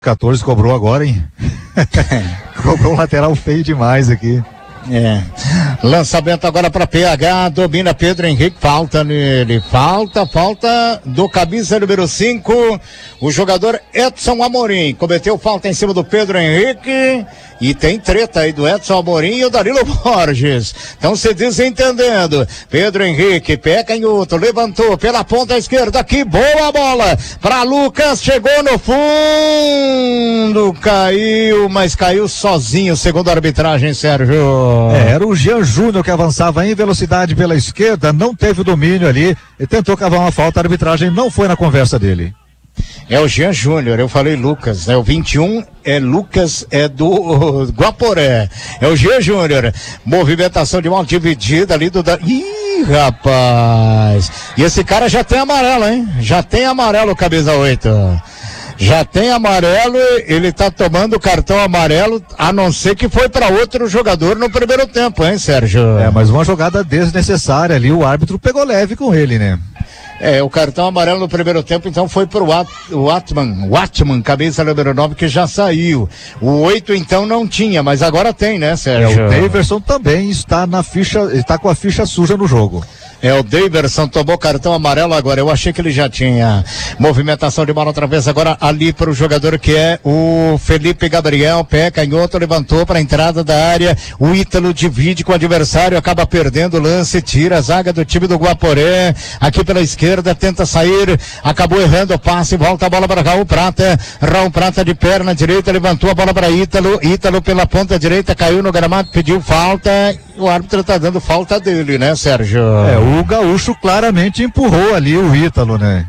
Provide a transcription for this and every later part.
14 cobrou agora, hein? Cobrou um lateral feio demais aqui. Lançamento agora para PH, domina Pedro Henrique, falta nele, falta do camisa número 5, o jogador Edson Amorim, cometeu falta em cima do Pedro Henrique, e tem treta aí do Edson Amorim e o Danilo Borges, estão se desentendendo. Pedro Henrique, pé canhoto, levantou pela ponta esquerda, que boa bola para Lucas, chegou no fundo, caiu, mas caiu sozinho, segundo a arbitragem, Sérgio. Era o Jean Júnior que avançava em velocidade pela esquerda, não teve o domínio ali e tentou cavar uma falta, a arbitragem não foi na conversa dele. É o Jean Júnior, eu falei Lucas, né? O 21 é Lucas, é do Guaporé. É o Jean Júnior. Movimentação de mão dividida ali do... Ih, rapaz! E esse cara já tem amarelo, hein? Já tem amarelo, camisa 8. Já tem amarelo, ele tá tomando cartão amarelo, a não ser que foi para outro jogador no primeiro tempo, hein, Sérgio? Mas uma jogada desnecessária ali, o árbitro pegou leve com ele, né? O cartão amarelo no primeiro tempo, então foi pro Watman, camisa número 9, que já saiu. O 8, então, não tinha, mas agora tem, né, Sérgio? O Daverson também está está com a ficha suja no jogo. O Daverson tomou cartão amarelo agora, eu achei que ele já tinha. Movimentação de bola outra vez agora ali para o jogador que é o Felipe Gabriel, pé canhoto, levantou para a entrada da área, o Ítalo divide com o adversário, acaba perdendo o lance, tira a zaga do time do Guaporé, aqui pela esquerda, tenta sair, acabou errando o passe, volta a bola para Raul Prata de perna direita, levantou a bola para Ítalo pela ponta direita, caiu no gramado, pediu falta, o árbitro tá dando falta dele, né, Sérgio? O gaúcho claramente empurrou ali o Ítalo, né?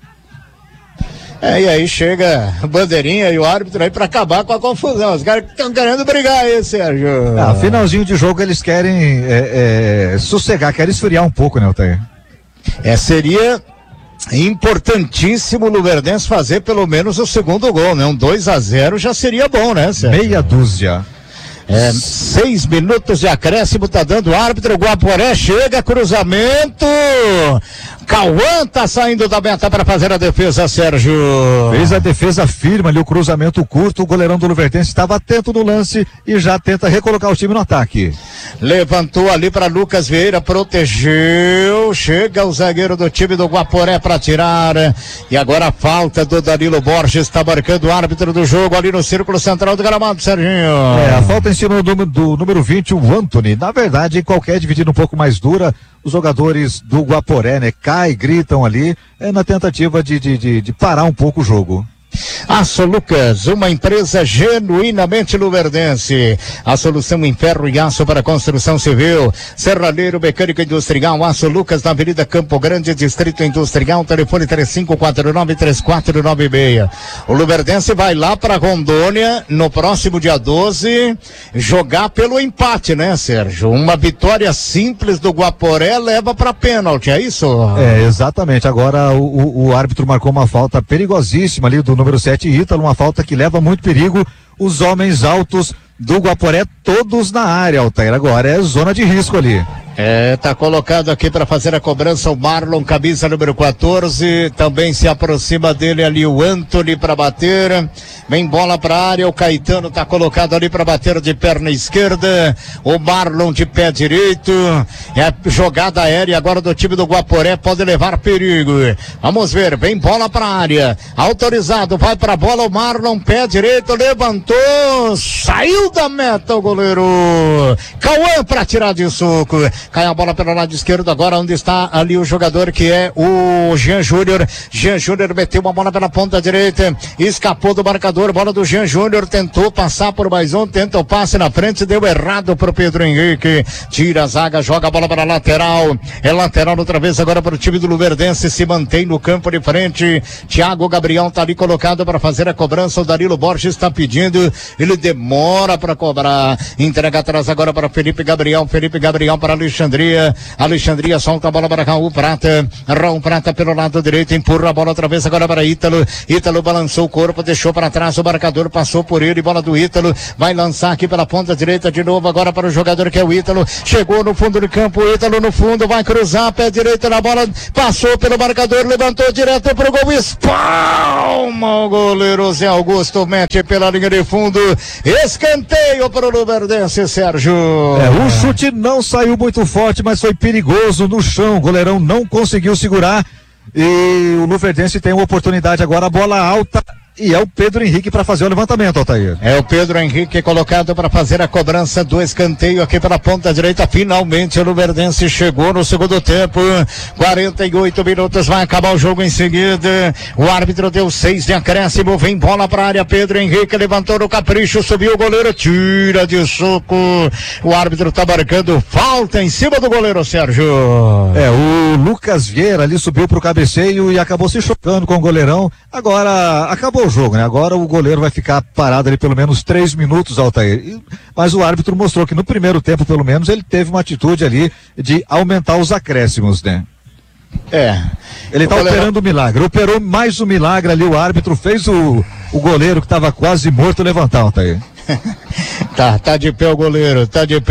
E aí chega a bandeirinha e o árbitro aí pra acabar com a confusão. Os caras estão querendo brigar aí, Sérgio. Finalzinho de jogo eles querem sossegar, querem esfriar um pouco, né, Altair? Seria importantíssimo o Luverdense fazer pelo menos o segundo gol, né? Um 2-0 já seria bom, né, Sérgio? Meia dúzia. 6 minutos de acréscimo, tá dando o árbitro, o Guaporé chega, cruzamento, Cauã tá saindo da meta para fazer a defesa, Sérgio. Fez a defesa firme ali, o cruzamento curto, o goleirão do Luverdense estava atento no lance e já tenta recolocar o time no ataque. Levantou ali para Lucas Vieira, protegeu, chega o zagueiro do time do Guaporé para tirar, e agora a falta do Danilo Borges, está marcando o árbitro do jogo ali no círculo central do gramado, Serginho. A falta em cima do número 20, o Anthony. Na verdade, em qualquer dividida um pouco mais dura, os jogadores do Guaporé, né, caem, gritam ali, na tentativa de parar um pouco o jogo. Aço Lucas, uma empresa genuinamente luverdense. A solução em ferro e aço para construção civil. Serralheiro Mecânico Industrial, Aço Lucas, na Avenida Campo Grande, Distrito Industrial, telefone 3549-3496. O luverdense vai lá para Rondônia no próximo dia 12 jogar pelo empate, né, Sérgio? Uma vitória simples do Guaporé leva para pênalti, é isso? Exatamente. Agora o árbitro marcou uma falta perigosíssima ali do número 7, Ítalo, uma falta que leva muito perigo. Os homens altos do Guaporé todos na área, Altair. Agora é zona de risco ali. Tá colocado aqui para fazer a cobrança o Marlon, camisa número 14, também se aproxima dele ali o Anthony para bater, vem bola para a área, o Caetano tá colocado ali para bater de perna esquerda, o Marlon de pé direito, jogada aérea agora do time do Guaporé, pode levar perigo, vamos ver, vem bola para a área, autorizado, vai para a bola o Marlon, pé direito, levantou, saiu da meta o goleiro, Cauã para tirar de soco, cai a bola pelo lado esquerdo agora, onde está ali o jogador que é o Jean Júnior. Jean Júnior meteu uma bola pela ponta direita, escapou do marcador, bola do Jean Júnior, tentou passar por mais um, tenta o passe na frente, deu errado pro Pedro Henrique, tira a zaga, joga a bola para a lateral, é lateral outra vez agora para o time do Luverdense, se mantém no campo de frente, Thiago Gabriel tá ali colocado para fazer a cobrança, o Danilo Borges está pedindo, ele demora para cobrar, entrega atrás agora para Felipe Gabriel para Alexandria. Alexandria solta a bola para Raul Prata. Raul Prata pelo lado direito, empurra a bola outra vez agora para Ítalo. Ítalo balançou o corpo, deixou para trás o marcador, passou por ele, bola do Ítalo. Vai lançar aqui pela ponta direita de novo agora para o jogador que é o Ítalo. Chegou no fundo do campo, o Ítalo no fundo, vai cruzar, pé direito na bola, passou pelo marcador, levantou direto pro gol, espalma o goleiro Zé Augusto, mete pela linha de fundo, escanteio para o Luverdense, Sérgio. O chute não saiu muito forte, mas foi perigoso no chão, o goleirão não conseguiu segurar e o Luverdense tem uma oportunidade agora, a bola alta. E é o Pedro Henrique para fazer o levantamento, Altair. É o Pedro Henrique colocado para fazer a cobrança do escanteio aqui pela ponta direita. Finalmente o Luverdense chegou no segundo tempo. 48 minutos, vai acabar o jogo em seguida. O árbitro deu 6 de acréscimo. Vem bola para a área. Pedro Henrique levantou no capricho, subiu o goleiro, tira de soco. O árbitro tá marcando falta em cima do goleiro, Sérgio. O Lucas Vieira ali subiu pro cabeceio e acabou se chocando com o goleirão. Agora acabou o jogo, né? Agora o goleiro vai ficar parado ali pelo menos 3 minutos, Altair. Mas o árbitro mostrou que no primeiro tempo, pelo menos, ele teve uma atitude ali de aumentar os acréscimos, né? Ele tá operando o milagre. Operou mais um milagre ali, o árbitro fez o goleiro que estava quase morto levantar, Altair. Tá de pé o goleiro,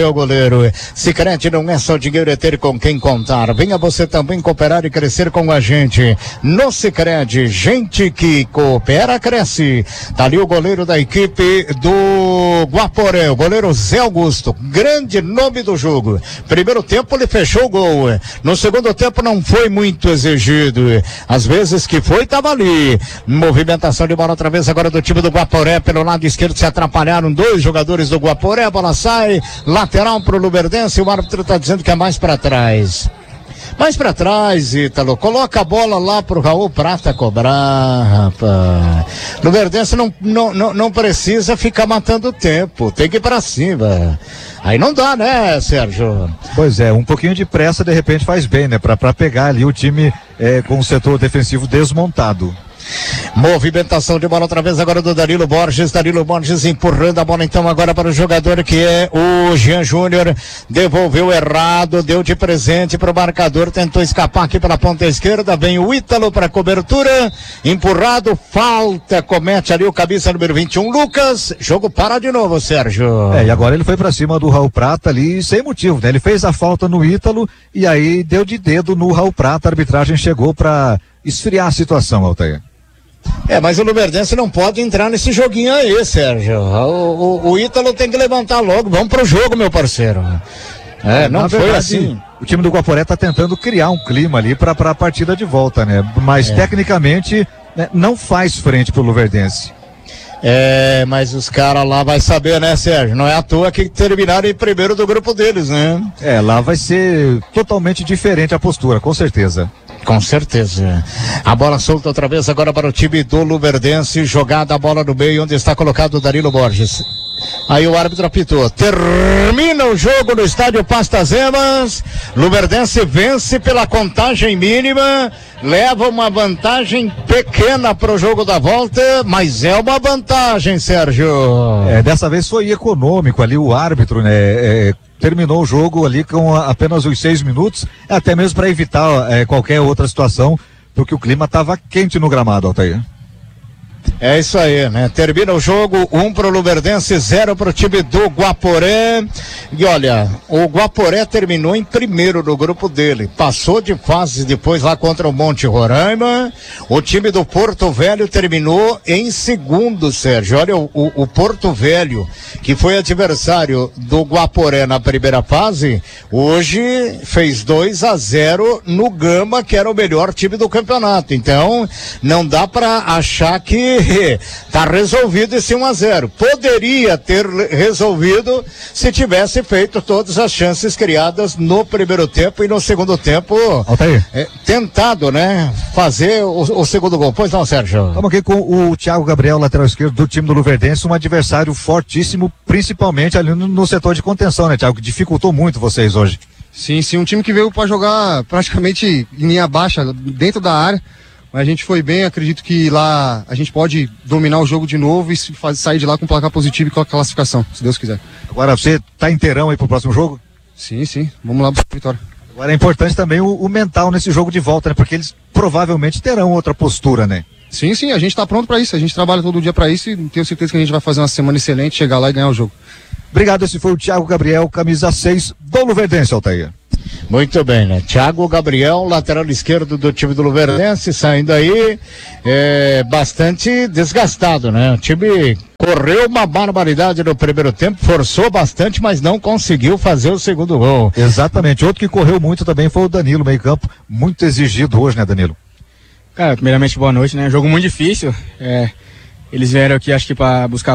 Sicredi não é só dinheiro, é ter com quem contar. Venha você também cooperar e crescer com a gente. No Sicredi, gente que coopera, cresce. Tá ali o goleiro da equipe do Guaporé, o goleiro Zé Augusto, grande nome do jogo. Primeiro tempo ele fechou o gol. No segundo tempo não foi muito exigido. Às vezes que foi, tava ali. Movimentação de bola outra vez agora do time do Guaporé, pelo lado esquerdo se atrapalharam 2 jogadores do Guaporé, a bola sai, lateral pro Luverdense, o árbitro tá dizendo que é mais pra trás. Mais pra trás, Ítalo, coloca a bola lá pro Raul Prata cobrar, rapaz. Luverdense não precisa ficar matando tempo, tem que ir pra cima. Aí não dá, né, Sérgio? Pois é, um pouquinho de pressa de repente faz bem, né, pra pegar ali o time com o setor defensivo desmontado. Movimentação de bola outra vez agora do Danilo Borges empurrando a bola então agora para o jogador que é o Jean Júnior, devolveu errado, deu de presente para o marcador, tentou escapar aqui pela ponta esquerda, vem o Ítalo para cobertura, empurrado, falta, comete ali o camisa número 21, Lucas, jogo para de novo, Sérgio. E agora ele foi para cima do Raul Prata ali sem motivo, né? Ele fez a falta no Ítalo e aí deu de dedo no Raul Prata, a arbitragem chegou para esfriar a situação, Altair. Mas o Luverdense não pode entrar nesse joguinho aí, Sérgio. O Ítalo tem que levantar logo. Vamos pro jogo, meu parceiro. Não foi verdade, assim. O time do Guaporé tá tentando criar um clima ali pra partida de volta, né? Mas tecnicamente, né, não faz frente pro Luverdense. Mas os caras lá vai saber, né, Sérgio? Não é à toa que terminaram em primeiro do grupo deles, né? Lá vai ser totalmente diferente a postura, com certeza. Com certeza. A bola solta outra vez agora para o time do Luverdense, jogada a bola no meio, onde está colocado o Danilo Borges. Aí o árbitro apitou. Termina o jogo no estádio Pastas Emas. Luverdense vence pela contagem mínima, leva uma vantagem pequena para o jogo da volta, mas é uma vantagem, Sérgio. Dessa vez foi econômico ali o árbitro, né? Terminou o jogo ali com apenas os 6 minutos, até mesmo para evitar qualquer outra situação, porque o clima estava quente no gramado, Altair. É isso aí, né? Termina o jogo, 1 pro Luverdense, 0 pro time do Guaporé. E olha, o Guaporé terminou em primeiro no grupo dele. Passou de fase depois lá contra o Monte Roraima. O time do Porto Velho terminou em segundo, Sérgio. Olha, o Porto Velho, que foi adversário do Guaporé na primeira fase, hoje fez 2-0 no Gama, que era o melhor time do campeonato. Então, não dá pra achar que tá resolvido esse 1-0. Poderia ter resolvido se tivesse feito todas as chances criadas no primeiro tempo e no segundo tempo tentado, né? Fazer o segundo gol. Pois não, Sérgio? Estamos aqui com o Thiago Gabriel, lateral esquerdo do time do Luverdense, um adversário fortíssimo, principalmente ali no setor de contenção, né, Thiago? Que dificultou muito vocês hoje. Sim, um time que veio para jogar praticamente em linha baixa, dentro da área. Mas a gente foi bem, acredito que lá a gente pode dominar o jogo de novo e sair de lá com placar positivo e com a classificação, se Deus quiser. Agora você tá inteirão aí pro próximo jogo? Sim, vamos lá buscar a vitória. Agora é importante também o mental nesse jogo de volta, né? Porque eles provavelmente terão outra postura, né? Sim, a gente tá pronto para isso, a gente trabalha todo dia para isso e tenho certeza que a gente vai fazer uma semana excelente, chegar lá e ganhar o jogo. Obrigado, esse foi o Thiago Gabriel, camisa 6 do Luverdense, Altair. Muito bem, né? Thiago Gabriel, lateral esquerdo do time do Luverdense, saindo aí bastante desgastado, né? O time correu uma barbaridade no primeiro tempo, forçou bastante, mas não conseguiu fazer o segundo gol. Exatamente, outro que correu muito também foi o Danilo, meio campo, muito exigido hoje, né, Danilo? Cara, primeiramente boa noite, né? Jogo muito difícil, eles vieram aqui acho que para buscar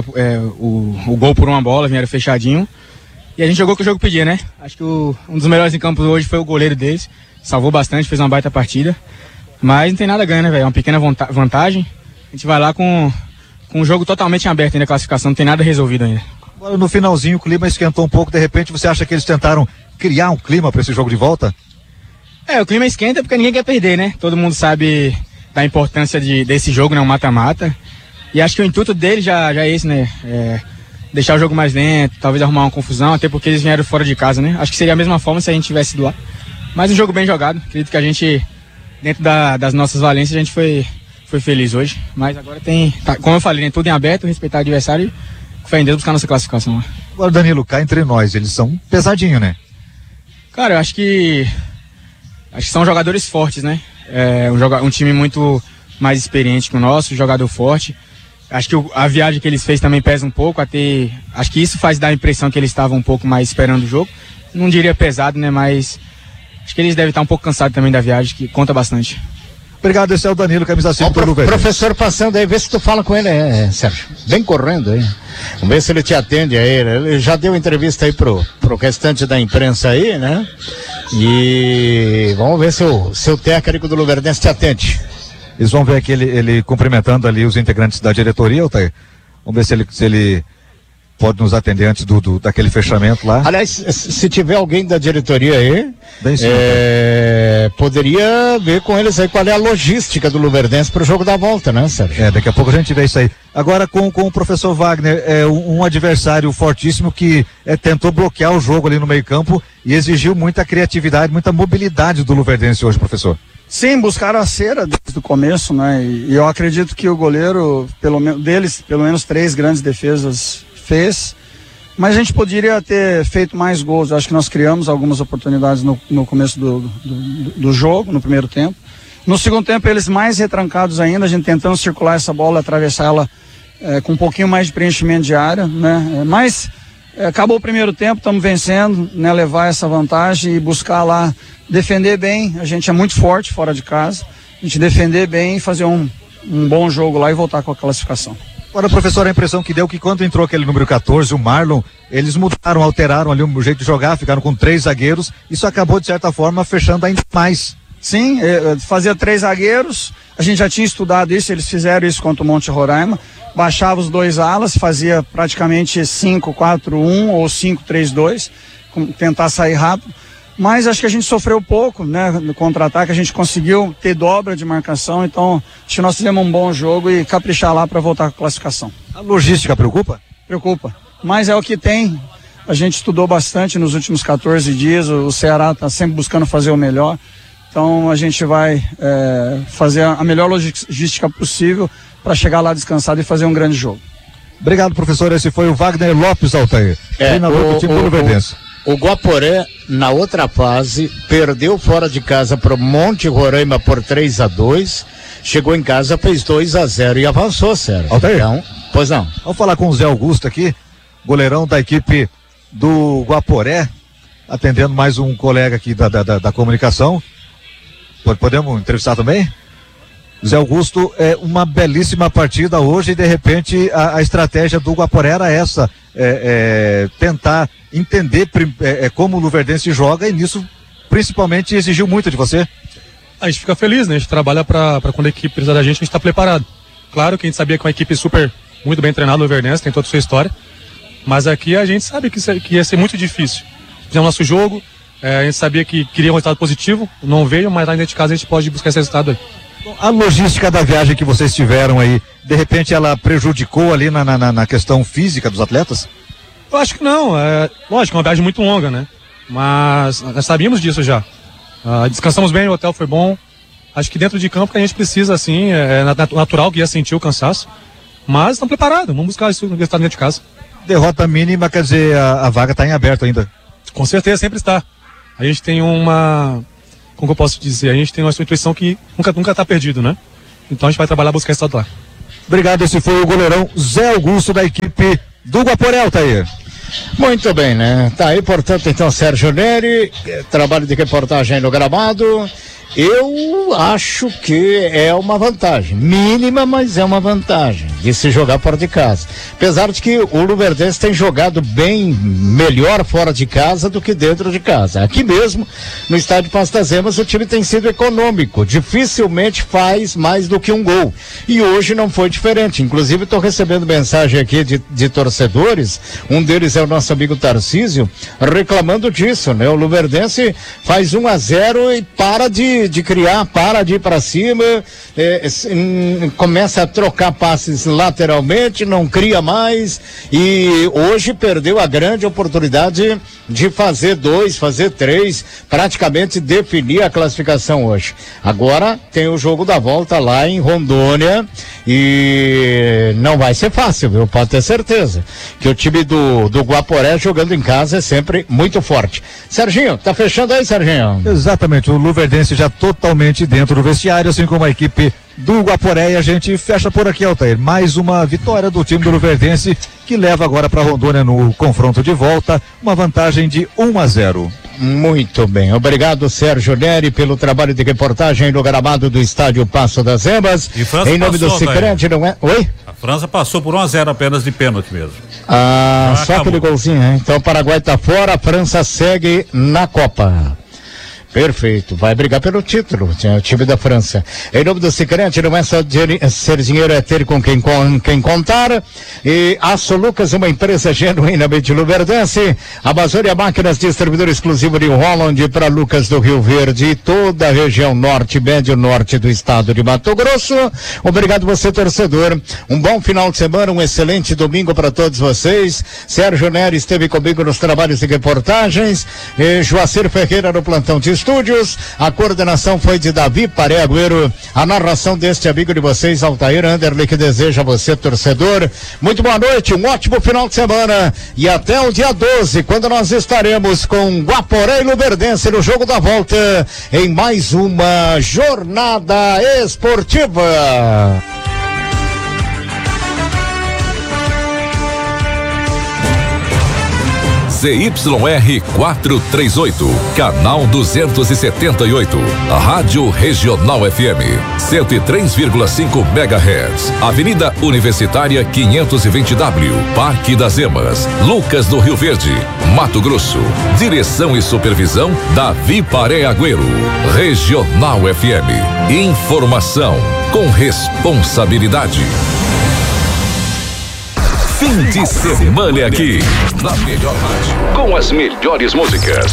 o gol por uma bola, vieram fechadinho. E a gente jogou o que o jogo pedia, né? Acho que um dos melhores em campo hoje foi o goleiro deles. Salvou bastante, fez uma baita partida. Mas não tem nada a ganhar, né, velho? É uma pequena vantagem. A gente vai lá com o jogo totalmente aberto ainda, a classificação, não tem nada resolvido ainda. Agora no finalzinho o clima esquentou um pouco, de repente você acha que eles tentaram criar um clima para esse jogo de volta? O clima esquenta porque ninguém quer perder, né? Todo mundo sabe da importância desse jogo, né? Um mata-mata. E acho que o intuito dele já é esse, né? Deixar o jogo mais lento, talvez arrumar uma confusão, até porque eles vieram fora de casa, né? Acho que seria a mesma forma se a gente tivesse ido lá. Mas um jogo bem jogado, acredito que a gente, dentro das nossas valências, a gente foi feliz hoje. Mas agora como eu falei, né? Tudo em aberto, respeitar o adversário e fé em Deus buscar nossa classificação. Agora, Danilo, cá entre nós, eles são pesadinho, né? Cara, eu acho que são jogadores fortes, né? Um time muito mais experiente que o nosso, jogador forte. Acho que a viagem que eles fez também pesa um pouco, acho que isso faz dar a impressão que eles estavam um pouco mais esperando o jogo. Não diria pesado, né, mas acho que eles devem estar um pouco cansados também da viagem, que conta bastante. Obrigado, esse é o Danilo, camisa 5 do Luverdense. Professor passando aí, vê se tu fala com ele, Sérgio, bem correndo aí. Vamos ver se ele te atende aí, ele já deu entrevista aí pro restante da imprensa aí, né? E vamos ver se o técnico do Luverdense te atende. Eles vão ver aqui ele cumprimentando ali os integrantes da diretoria, Altair. Vamos ver se ele pode nos atender antes daquele fechamento lá. Aliás, se tiver alguém da diretoria aí, poderia ver com eles aí qual é a logística do Luverdense para o jogo da volta, né, Sérgio? Daqui a pouco a gente vê isso aí. Agora com o professor Wagner, um adversário fortíssimo que tentou bloquear o jogo ali no meio campo e exigiu muita criatividade, muita mobilidade do Luverdense hoje, professor. Sim, buscaram a cera desde o começo, né? E eu acredito que o goleiro, pelo menos 3 grandes defesas fez, mas a gente poderia ter feito mais gols. Eu acho que nós criamos algumas oportunidades no começo do jogo, no primeiro tempo. No segundo tempo, eles mais retrancados ainda, a gente tentando circular essa bola, atravessar ela com um pouquinho mais de preenchimento de área, né? Mas acabou o primeiro tempo, estamos vencendo, né? Levar essa vantagem e buscar lá defender bem. A gente é muito forte fora de casa, a gente defender bem e fazer um bom jogo lá e voltar com a classificação. Agora, professor, a impressão que deu que quando entrou aquele número 14, o Marlon, eles alteraram ali o jeito de jogar, ficaram com 3 zagueiros, isso acabou de certa forma fechando ainda mais. Sim, fazia 3 zagueiros, a gente já tinha estudado isso, eles fizeram isso contra o Monte Roraima, baixava os 2 alas, fazia praticamente 5-4-1 ou 5-3-2, tentar sair rápido. Mas acho que a gente sofreu pouco, né, no contra-ataque, a gente conseguiu ter dobra de marcação, então acho que nós fizemos um bom jogo e caprichar lá para voltar com a classificação. A logística preocupa? Preocupa, mas é o que tem, a gente estudou bastante nos últimos 14 dias, o Ceará está sempre buscando fazer o melhor, então a gente vai fazer a melhor logística possível para chegar lá descansado e fazer um grande jogo. Obrigado, professor, esse foi o Wagner Lopes, Altair, treinador do time do Luverdense. O Guaporé, na outra fase, perdeu fora de casa para o Monte Roraima por 3-2. Chegou em casa, fez 2-0 e avançou, Sérgio. Altair? Então, pois não. Vamos falar com o Zé Augusto aqui, goleirão da equipe do Guaporé, atendendo mais um colega aqui da comunicação. Podemos entrevistar também? Zé Augusto, uma belíssima partida hoje e de repente a estratégia do Guaporé era essa, tentar entender como o Luverdense joga e nisso principalmente exigiu muito de você. A gente fica feliz, né? A gente trabalha para quando a equipe precisa da gente está preparado. Claro que a gente sabia que é uma equipe muito bem treinada, o Luverdense, tem toda a sua história, mas aqui a gente sabe que ia ser muito difícil. Fizemos nosso jogo, a gente sabia que queria um resultado positivo, não veio, mas lá dentro de casa a gente pode buscar esse resultado aí. A logística da viagem que vocês tiveram aí, de repente ela prejudicou ali na questão física dos atletas? Eu acho que não, lógico, é uma viagem muito longa, né? mas nós sabíamos disso já. Descansamos bem, o hotel foi bom. Acho que dentro de campo que a gente precisa, assim, é natural que ia sentir o cansaço, mas estamos preparados, vamos buscar isso no estado dentro de casa. Derrota mínima, quer dizer, a vaga está em aberto ainda? Com certeza, sempre está. A gente tem como eu posso dizer, a gente tem uma intuição que nunca está perdido, né? Então a gente vai trabalhar buscar esse estado lá. Obrigado, esse foi o goleirão Zé Augusto da equipe do Guaporé, Altair. Muito bem, né? Tá aí, portanto, então, Sérgio Neri, trabalho de reportagem no gramado. Eu acho que é uma vantagem, mínima, mas é uma vantagem de se jogar fora de casa. Apesar de que o Luverdense tem jogado bem melhor fora de casa do que dentro de casa. Aqui mesmo, no estádio Passo das Emas, o time tem sido econômico, dificilmente faz mais do que um gol. E hoje não foi diferente. Inclusive, estou recebendo mensagem aqui de torcedores, um deles é o nosso amigo Tarcísio, reclamando disso, né? O Luverdense faz 1-0 e para de criar, para de ir para cima, começa a trocar passes lateralmente, não cria mais, e hoje perdeu a grande oportunidade de fazer 2, fazer 3, praticamente definir a classificação hoje. Agora tem o jogo da volta lá em Rondônia e não vai ser fácil, viu? Pode ter certeza que o time do Guaporé jogando em casa é sempre muito forte. Serginho, tá fechando aí, Serginho? Exatamente, o Luverdense já totalmente dentro do vestiário, assim como a equipe do Guaporé, e a gente fecha por aqui, Altair. Mais uma vitória do time do Luverdense, que leva agora para Rondônia no confronto de volta, uma vantagem de 1-0. Muito bem, obrigado Sérgio Neri pelo trabalho de reportagem no gramado do estádio Passo das Emas. E França em nome passou, do Sicredi, não é? Oi? A França passou por 1-0 apenas de pênalti mesmo. Só aquele golzinho, hein? Então o Paraguai tá fora, a França segue na Copa. Perfeito, vai brigar pelo título, o time da França. Em nome do Sicredi, não é só ser dinheiro, é ter com quem contar. E Aço Lucas, uma empresa genuinamente luverdense. Amazônia Máquinas, distribuidor exclusivo de Holland para Lucas do Rio Verde e toda a região norte, médio norte do estado de Mato Grosso. Obrigado você, torcedor. Um bom final de semana, um excelente domingo para todos vocês. Sérgio Neri esteve comigo nos trabalhos e reportagens. Joacir Ferreira no plantão de estúdios, a coordenação foi de Davi Paré Agüero, a narração deste amigo de vocês, Altair Anderle, que deseja a você, torcedor, muito boa noite, um ótimo final de semana e até o dia 12, quando nós estaremos com Guaporé e Luverdense no jogo da volta, em mais uma jornada esportiva. ZYR 438, canal 278, Rádio Regional FM, 103,5 MHz, Avenida Universitária 520W, Parque das Emas, Lucas do Rio Verde, Mato Grosso. Direção e supervisão, Davi Paré Agüero. Regional FM, informação com responsabilidade. Fim de semana aqui, na melhor rádio, com as melhores músicas.